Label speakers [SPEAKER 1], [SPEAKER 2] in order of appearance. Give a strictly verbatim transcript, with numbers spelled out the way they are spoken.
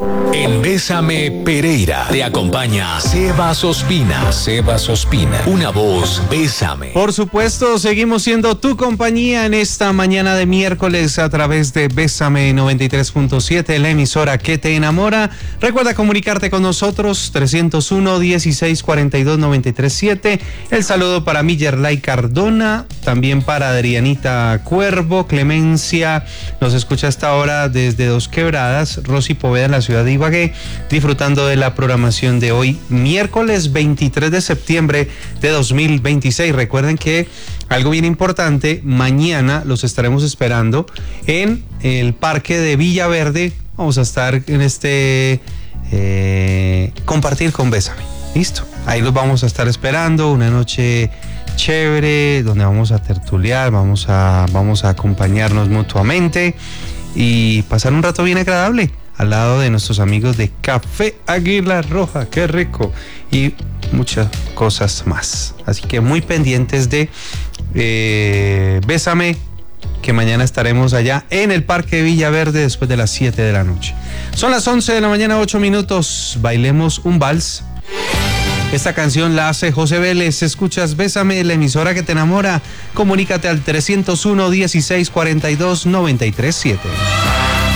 [SPEAKER 1] En Bésame Pereira te acompaña Sebas Ospina. Sebas Ospina, una voz Bésame.
[SPEAKER 2] Por supuesto, seguimos siendo tu compañía en esta mañana de miércoles a través de Bésame noventa y tres punto siete, la emisora que te enamora. Recuerda comunicarte con nosotros, trescientos uno, dieciséis cuarenta y dos, noventa y tres siete. El saludo para Millerlay Cardona, también para Adrianita Cuervo, Clemencia, nos escucha hasta ahora desde Dos Quebradas, Rosy Poveda en la ciudad de Ibagué, disfrutando de la programación de hoy, miércoles veintitrés de septiembre de dos mil veintiséis. Recuerden que algo bien importante, mañana los estaremos esperando en el Parque de Villaverde. Vamos a estar en este eh, compartir con Bésame. Listo, ahí los vamos a estar esperando, una noche chévere donde vamos a tertuliar, vamos a, vamos a acompañarnos mutuamente y pasar un rato bien agradable al lado de nuestros amigos de Café Águila Roja, qué rico, y muchas cosas más. Así que muy pendientes de eh, Bésame, que mañana estaremos allá en el Parque de Villaverde después de las siete de la noche. Son las once de la mañana, ocho minutos, bailemos un vals. Esta canción la hace José Vélez. Escuchas Bésame, la emisora que te enamora. Comunícate al trescientos uno, dieciséis cuarenta y dos, noventa y tres siete.